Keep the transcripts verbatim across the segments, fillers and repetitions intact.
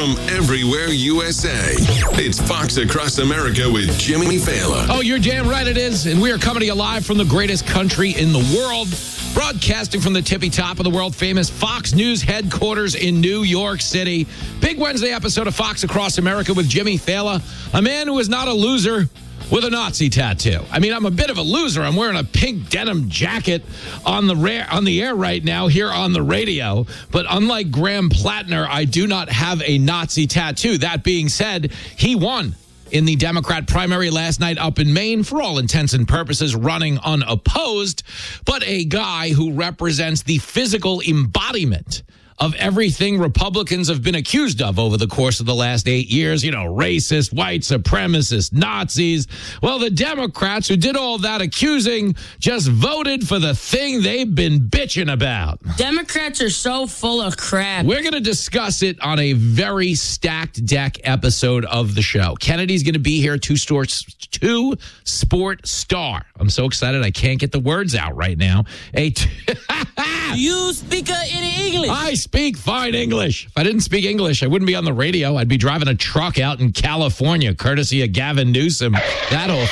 from everywhere U S A. It's Fox Across America with Jimmy Fallon. Oh, you're damn right it is. And we are coming to you live from the greatest country in the world, broadcasting from the tippy top of the world-famous Fox News headquarters in New York City. Big Wednesday episode of Fox Across America with Jimmy Fallon, a man who is not a loser with a Nazi tattoo. I mean, I'm a bit of a loser. I'm wearing a pink denim jacket on the rare, on the air right now here on the radio. But unlike Graham Plattner, I do not have a Nazi tattoo. That being said, he won in the Democrat primary last night up in Maine, for all intents and purposes, running unopposed. But a guy who represents the physical embodiment of everything Republicans have been accused of over the course of the last eight years, you know, racist, white supremacists, Nazis. Well, the Democrats who did all that accusing just voted for the thing they've been bitching about. Democrats are so full of crap. We're going to discuss it on a very stacked deck episode of the show. Kennedy's going to be here, two, store, two sport star. I'm so excited I can't get the words out right now. A t- Do you speak uh, any English? I speak fine English. If I didn't speak English, I wouldn't be on the radio. I'd be driving a truck out in California, courtesy of Gavin Newsom, that whole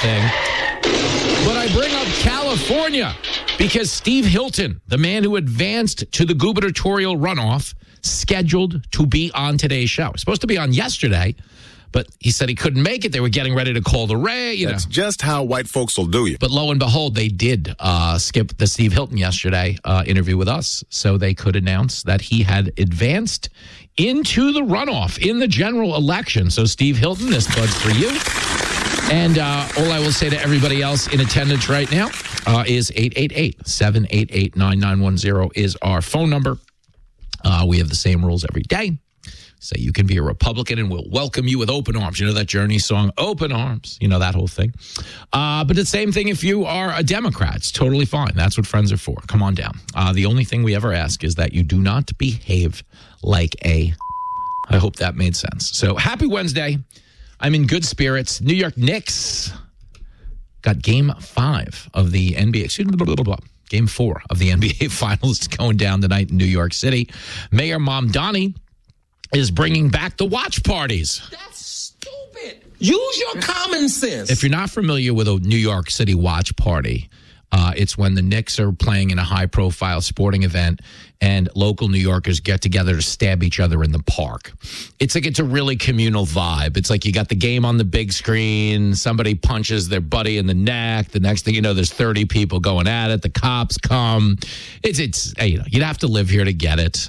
thing. But I bring up California because Steve Hilton, the man who advanced to the gubernatorial runoff, scheduled to be on today's show. Supposed to be on yesterday, but he said he couldn't make it. They were getting ready to call the Ray. You That's know. just how white folks will do you. But lo and behold, they did uh, skip the Steve Hilton yesterday uh, interview with us, so they could announce that he had advanced into the runoff in the general election. So Steve Hilton, this bud's for you. And uh, all I will say to everybody else in attendance right now uh, is eight eight eight, seven eight eight, nine nine one zero is our phone number. Uh, we have the same rules every day. So you can be a Republican and we'll welcome you with open arms. You know that Journey song, Open Arms, you know, that whole thing. Uh, but the same thing if you are a Democrat. It's totally fine. That's what friends are for. Come on down. Uh, the only thing we ever ask is that you do not behave like a, I hope that made sense. So happy Wednesday. I'm in good spirits. New York Knicks got game five of the N B A. Excuse me, blah, blah, blah, blah. Game four of the N B A Finals going down tonight in New York City. Mayor Mamdani is bringing back the watch parties. That's stupid. Use your common sense. If you're not familiar with a New York City watch party, uh, it's when the Knicks are playing in a high-profile sporting event and local New Yorkers get together to stab each other in the park. It's like it's a really communal vibe. It's like you got the game on the big screen, somebody punches their buddy in the neck, the next thing you know, there's thirty people going at it, the cops come. It's, it's you know, you'd have to live here to get it.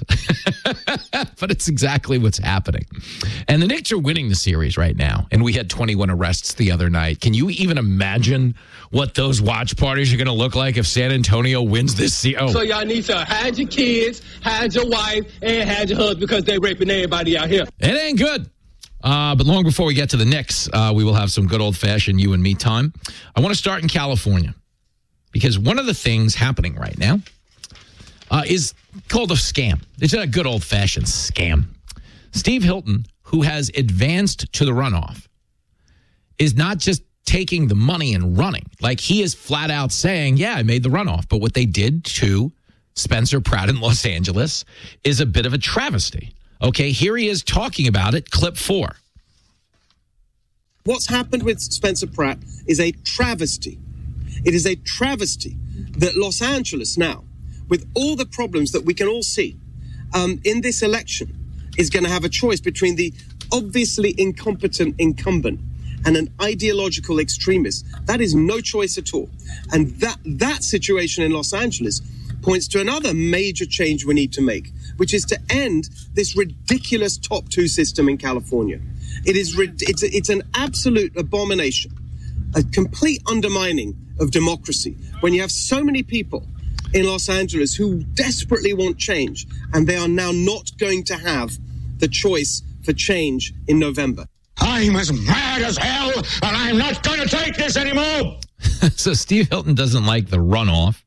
But it's exactly what's happening. And the Knicks are winning the series right now, and we had twenty-one arrests the other night. Can you even imagine what those watch parties are going to look like if San Antonio wins this series? Oh. So y'all need to hide your kids, hide your wife, and hide your husband because they raping everybody out here. It ain't good. Uh, but long before we get to the Knicks, uh, we will have some good old-fashioned you and me time. I want to start in California because one of the things happening right now uh, is called a scam. It's a good old-fashioned scam. Steve Hilton, who has advanced to the runoff, is not just taking the money and running. Like, he is flat out saying, yeah, I made the runoff. But what they did to Spencer Pratt in Los Angeles is a bit of a travesty. Okay, here he is talking about it. Clip four. What's happened with Spencer Pratt is a travesty. It is a travesty that Los Angeles now, with all the problems that we can all see um, in this election, is going to have a choice between the obviously incompetent incumbent and an ideological extremist. That is no choice at all. And that that situation in Los Angeles points to another major change we need to make, which is to end this ridiculous top two system in California. It is it's it's an absolute abomination, a complete undermining of democracy when you have so many people in Los Angeles who desperately want change, and they are now not going to have the choice for change in November. I'm as mad as hell, and I'm not going to take this anymore. So Steve Hilton doesn't like the runoff.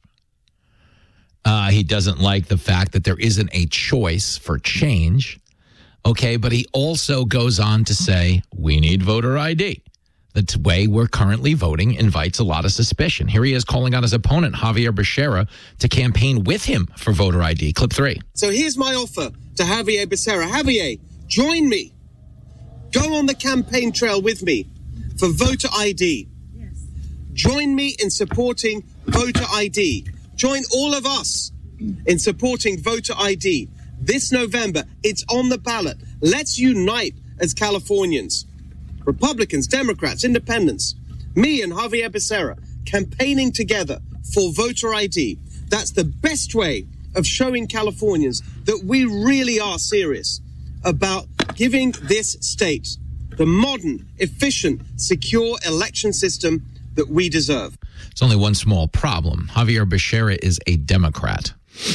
Uh, he doesn't like the fact that there isn't a choice for change. Okay, but he also goes on to say, we need voter I D. The way we're currently voting invites a lot of suspicion. Here he is calling on his opponent, Javier Becerra, to campaign with him for voter I D. Clip three. So here's my offer to Javier Becerra. Javier, join me Go on the campaign trail with me for voter I D. Yes. Join me in supporting voter I D. Join all of us in supporting voter I D. This November, it's on the ballot. Let's unite as Californians. Republicans, Democrats, Independents, me and Javier Becerra, campaigning together for voter I D. That's the best way of showing Californians that we really are serious about giving this state the modern, efficient, secure election system that we deserve. It's only one small problem. Javier Becerra is a Democrat.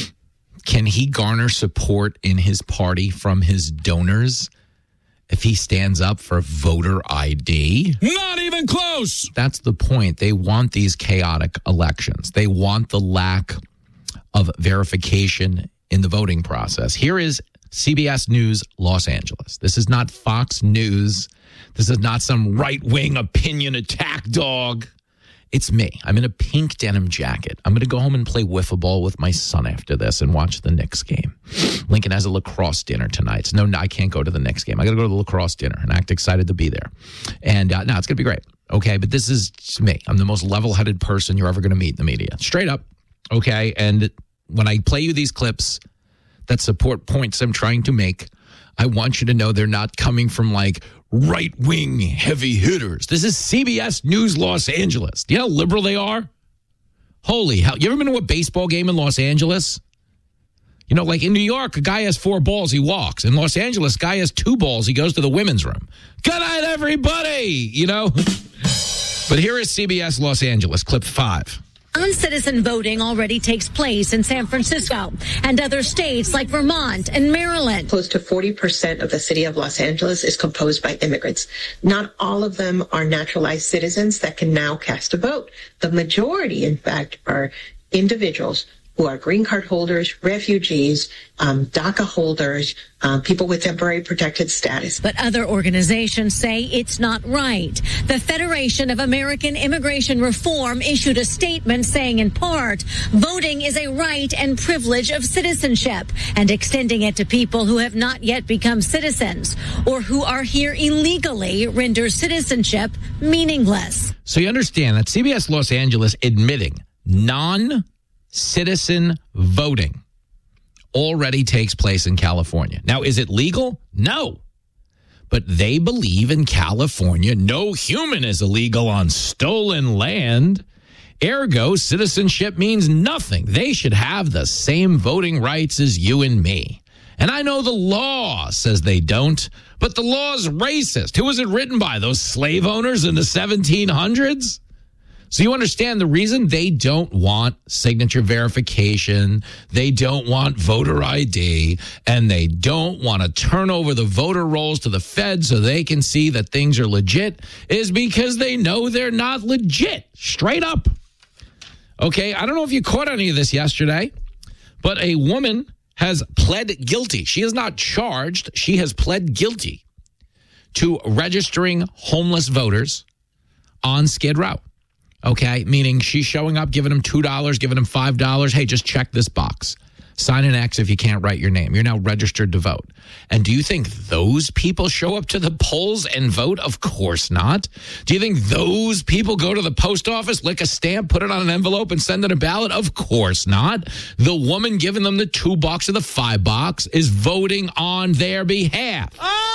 Can he garner support in his party from his donors if he stands up for voter I D? Not even close. That's the point. They want these chaotic elections. They want the lack of verification in the voting process. Here is C B S News Los Angeles. This is not Fox News. This is not some right-wing opinion attack dog. It's me. I'm in a pink denim jacket. I'm going to go home and play wiffle ball with my son after this and watch the Knicks game. Lincoln has a lacrosse dinner tonight. So no, no I can't go to the Knicks game. I got to go to the lacrosse dinner and act excited to be there. And uh, no, it's going to be great. Okay, but this is me. I'm the most level-headed person you're ever going to meet in the media. Straight up. Okay, and when I play you these clips that support points I'm trying to make, I want you to know they're not coming from like right-wing heavy hitters. This is C B S News Los Angeles. Do you know how liberal they are? Holy hell. You ever been to a baseball game in Los Angeles? You know, like in New York, a guy has four balls, he walks. In Los Angeles, a guy has two balls, he goes to the women's room. Good night, everybody, you know? But here is C B S Los Angeles, clip five. Non-citizen voting already takes place in San Francisco and other states like Vermont and Maryland. Close to forty percent of the city of Los Angeles is composed by immigrants. Not all of them are naturalized citizens that can now cast a vote. The majority, in fact, are individuals who are green card holders, refugees, um, DACA holders, uh, people with temporary protected status. But other organizations say it's not right. The Federation of American Immigration Reform issued a statement saying, in part, voting is a right and privilege of citizenship, and extending it to people who have not yet become citizens or who are here illegally renders citizenship meaningless. So you understand that C B S Los Angeles admitting non citizen voting already takes place in California. Now, is it legal? No. But they believe in California, no human is illegal on stolen land. Ergo, citizenship means nothing. They should have the same voting rights as you and me. And I know the law says they don't, but the law's racist. Who was it written by? Those slave owners in the seventeen hundreds? So you understand the reason they don't want signature verification, they don't want voter I D, and they don't want to turn over the voter rolls to the Fed so they can see that things are legit is because they know they're not legit. Straight up. Okay, I don't know if you caught any of this yesterday, but a woman has pled guilty. She is not charged. She has pled guilty to registering homeless voters on Skid Row. Okay, meaning she's showing up, giving them two dollars, giving them five dollars. Hey, just check this box. Sign an X if you can't write your name. You're now registered to vote. And do you think those people show up to the polls and vote? Of course not. Do you think those people go to the post office, lick a stamp, put it on an envelope, and send it a ballot? Of course not. The woman giving them the two bucks or the five bucks is voting on their behalf.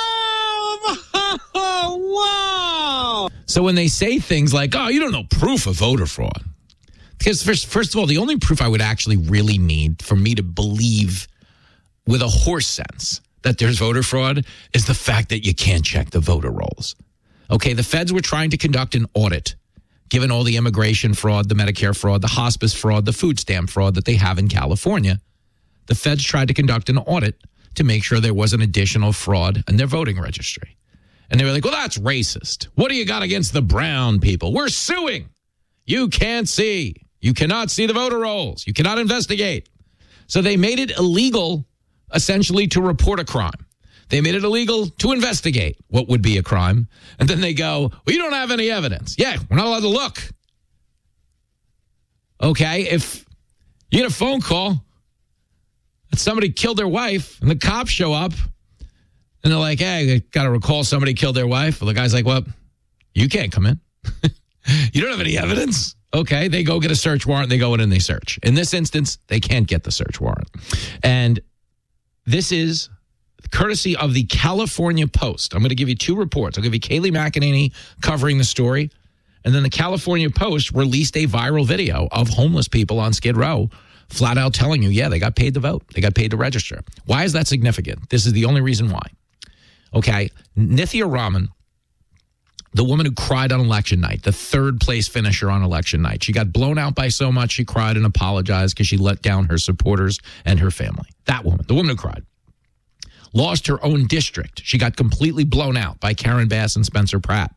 Oh, wow. So when they say things like, oh, you don't know proof of voter fraud. Because first, first of all, the only proof I would actually really need for me to believe with a horse sense that there's voter fraud is the fact that you can't check the voter rolls. Okay, the feds were trying to conduct an audit, given all the immigration fraud, the Medicare fraud, the hospice fraud, the food stamp fraud that they have in California. The feds tried to conduct an audit to make sure there wasn't additional fraud in their voting registry. And they were like, well, that's racist. What do you got against the brown people? We're suing. You can't see. You cannot see the voter rolls. You cannot investigate. So they made it illegal, essentially, to report a crime. They made it illegal to investigate what would be a crime. And then they go, well, you don't have any evidence. Yeah, we're not allowed to look. Okay, if you get a phone call that somebody killed their wife and the cops show up, And they're like, hey, I got to recall somebody killed their wife. Well, the guy's like, well, you can't come in. You don't have any evidence. Okay, they go get a search warrant. They go in and they search. In this instance, they can't get the search warrant. And this is courtesy of the California Post. I'm going to give you two reports. I'll give you Kayleigh McEnany covering the story. And then the California Post released a viral video of homeless people on Skid Row flat out telling you, yeah, they got paid to vote. They got paid to register. Why is that significant? This is the only reason why. Okay, Nithya Raman, the woman who cried on election night, the third place finisher on election night. She got blown out by so much she cried and apologized because she let down her supporters and her family. That woman, the woman who cried, lost her own district. She got completely blown out by Karen Bass and Spencer Pratt.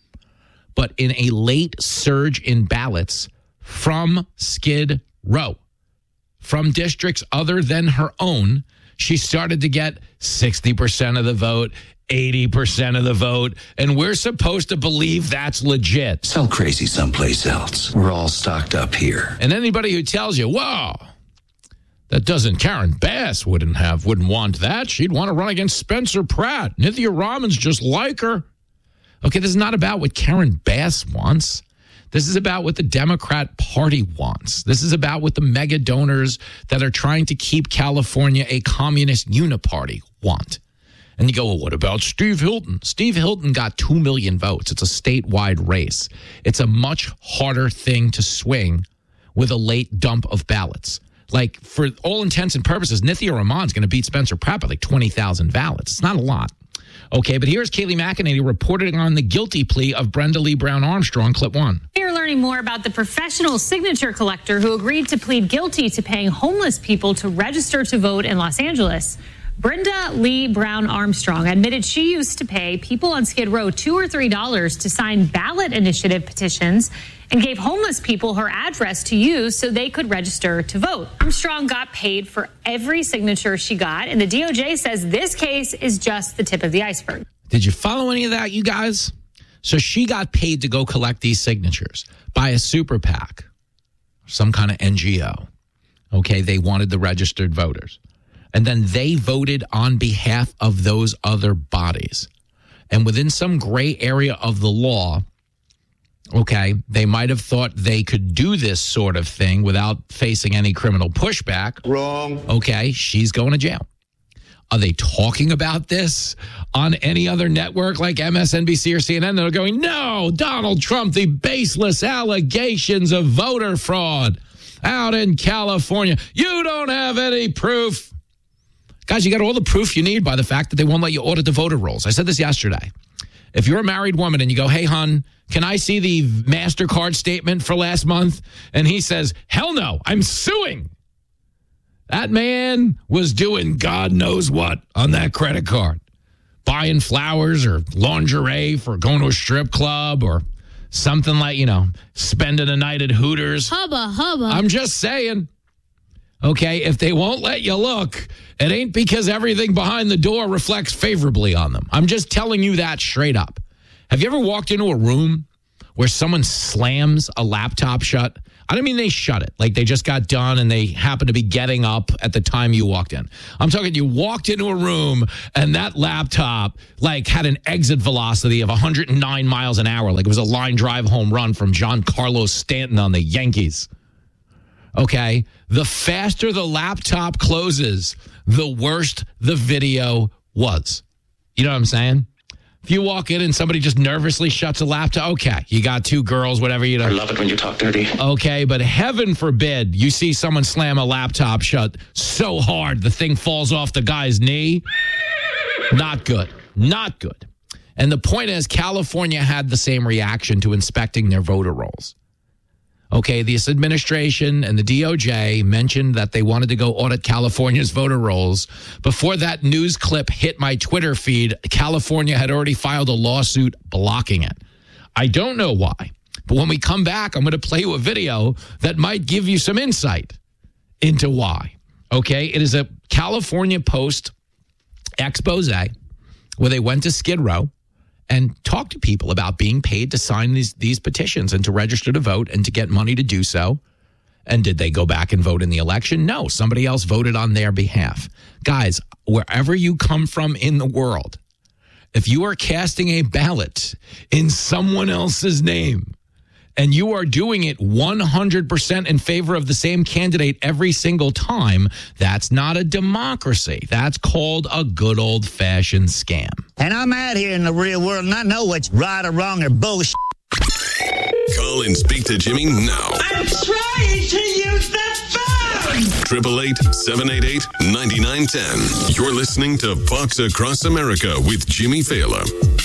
But in a late surge in ballots from Skid Row, from districts other than her own, she started to get sixty percent of the vote, eighty percent of the vote, and we're supposed to believe that's legit. Sell crazy someplace else. We're all stocked up here. And anybody who tells you, whoa, that doesn't, Karen Bass wouldn't have, wouldn't want that. She'd want to run against Spencer Pratt. Nithya Raman's just like her. Okay, this is not about what Karen Bass wants. This is about what the Democrat Party wants. This is about what the mega donors that are trying to keep California a communist uniparty want. And you go, well, what about Steve Hilton? Steve Hilton got two million votes. It's a statewide race. It's a much harder thing to swing with a late dump of ballots. Like, for all intents and purposes, Nithya Raman's going to beat Spencer Pratt by like twenty thousand ballots. It's not a lot. Okay, but here's Kayleigh McEnany reporting on the guilty plea of Brenda Lee Brown Armstrong, clip one. We're learning more about the professional signature collector who agreed to plead guilty to paying homeless people to register to vote in Los Angeles. Brenda Lee Brown Armstrong admitted she used to pay people on Skid Row two or three dollars to sign ballot initiative petitions and gave homeless people her address to use so they could register to vote. Armstrong got paid for every signature she got, and the D O J says this case is just the tip of the iceberg. Did you follow any of that, you guys? So she got paid to go collect these signatures by a super PAC, some kind of N G O. Okay, they wanted the registered voters. And then they voted on behalf of those other bodies. And within some gray area of the law, okay, they might have thought they could do this sort of thing without facing any criminal pushback. Wrong. Okay, she's going to jail. Are they talking about this on any other network like M S N B C or C N N? They're going, no, Donald Trump, the baseless allegations of voter fraud out in California. You don't have any proof. Guys, you got all the proof you need by the fact that they won't let you audit the voter rolls. I said this yesterday. If you're a married woman and you go, hey, hon, can I see the MasterCard statement for last month? And he says, hell no, I'm suing. That man was doing God knows what on that credit card. Buying flowers or lingerie for going to a strip club or something like, you know, spending a night at Hooters. Hubba, hubba. I'm just saying. Okay, if they won't let you look, it ain't because everything behind the door reflects favorably on them. I'm just telling you that straight up. Have you ever walked into a room where someone slams a laptop shut? I don't mean they shut it, like they just got done and they happen to be getting up at the time you walked in. I'm talking you walked into a room and that laptop like had an exit velocity of one hundred nine miles an hour, like it was a line drive home run from Giancarlo Stanton on the Yankees. Okay, the faster the laptop closes, the worse the video was. You know what I'm saying? If you walk in and somebody just nervously shuts a laptop, okay, you got two girls, whatever, you know. I love it when you talk dirty. Okay, but heaven forbid you see someone slam a laptop shut so hard the thing falls off the guy's knee. Not good. Not good. And the point is, California had the same reaction to inspecting their voter rolls. Okay, this administration and the D O J mentioned that they wanted to go audit California's voter rolls. Before that news clip hit my Twitter feed, California had already filed a lawsuit blocking it. I don't know why, but when we come back, I'm going to play you a video that might give you some insight into why. Okay, it is a California Post expose where they went to Skid Row and talk to people about being paid to sign these these petitions and to register to vote and to get money to do so. And did they go back and vote in the election? No, somebody else voted on their behalf. Guys, wherever you come from in the world, if you are casting a ballot in someone else's name and you are doing it one hundred percent in favor of the same candidate every single time, that's not a democracy. That's called a good old-fashioned scam. And I'm out here in the real world, and I know what's right or wrong or bullshit. Call and speak to Jimmy now. I'm trying to use the phone! eight eight eight, seven eight eight, nine nine one zero. You're listening to Fox Across America with Jimmy Fallon.